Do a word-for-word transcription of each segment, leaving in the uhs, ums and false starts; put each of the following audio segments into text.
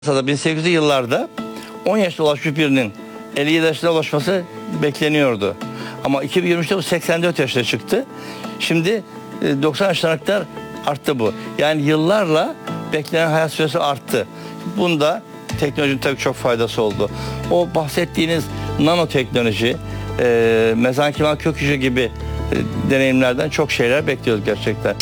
bin sekiz yüzlü yıllarda on yaşına ulaşmış birinin elli yedi yaşına ulaşması bekleniyordu. Ama iki bin yirmi üçte bu seksen dört yaşına çıktı. Şimdi doksan yaşına kadar arttı bu. Yani yıllarla beklenen hayat süresi arttı. Bunda teknolojinin tabii çok faydası oldu. O bahsettiğiniz nanoteknoloji, e, mezenkimal kök hücre gibi e, deneyimlerden çok şeyler bekliyoruz gerçekten.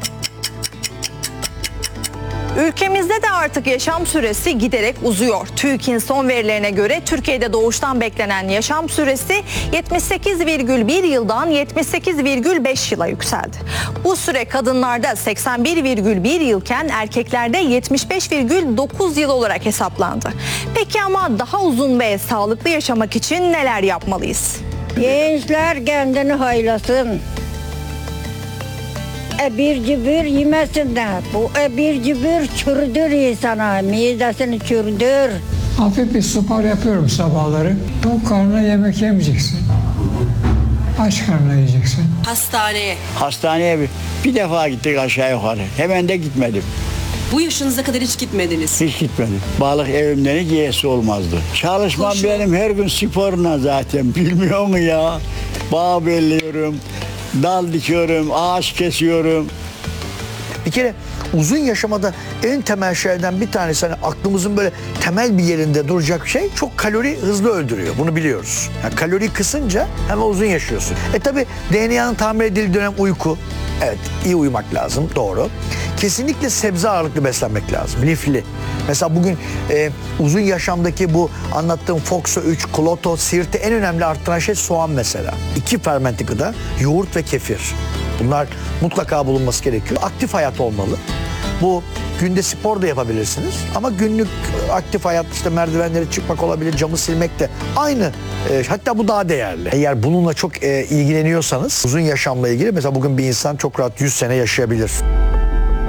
Ülkemizde de artık yaşam süresi giderek uzuyor. TÜİK'in son verilerine göre Türkiye'de doğuştan beklenen yaşam süresi yetmiş sekiz virgül bir yıldan yetmiş sekiz virgül beş yıla yükseldi. Bu süre kadınlarda seksen bir virgül bir yılken erkeklerde yetmiş beş virgül dokuz yıl olarak hesaplandı. Peki ama daha uzun ve sağlıklı yaşamak için neler yapmalıyız? Gençler kendini haylasın. Ebir cibir yemesinler. Bu ebir cibir çürüdür insana. Midesini çürüdür. Hafif bir spor yapıyorum sabahları. Tok karnına yemek yemeyeceksin. Aç karnına yiyeceksin. Hastaneye. Hastaneye bir, bir defa gittik aşağı yukarı. Hemen de gitmedim. Bu yaşınıza kadar hiç gitmediniz. Hiç gitmedim. Balık evimden hiç yiyesi olmazdı. Çalışmam Koşu. benim her gün sporuna zaten. Bilmiyor musun ya? Bağ belliyorum. Dal dikiyorum. Ağaç kesiyorum. Bir kere uzun yaşamada en temel şeylerden bir tanesi, hani aklımızın böyle temel bir yerinde duracak şey, çok kalori hızlı öldürüyor. Bunu biliyoruz. Yani kalori kısınca hemen uzun yaşıyorsun. E tabi D N A'nın tamir edildiği dönem uyku. Evet, iyi uyumak lazım, doğru. Kesinlikle sebze ağırlıklı beslenmek lazım, lifli. Mesela bugün e, uzun yaşamdaki bu anlattığım Foxo üç, Kloto, Sirt'i en önemli arttıran şey soğan mesela. İki fermente gıda, yoğurt ve kefir. Bunlar mutlaka bulunması gerekiyor. Aktif hayat olmalı. Bu günde spor da yapabilirsiniz. Ama günlük aktif hayat, işte merdivenleri çıkmak olabilir, camı silmek de aynı. E, hatta bu daha değerli. Eğer bununla çok e, ilgileniyorsanız uzun yaşamla ilgili, mesela bugün bir insan çok rahat yüz sene yaşayabilir.